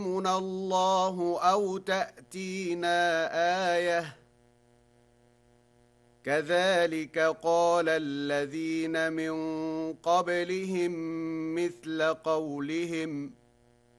الله أو تأتينا آية كذلك قال الذين من قبلهم مثل قولهم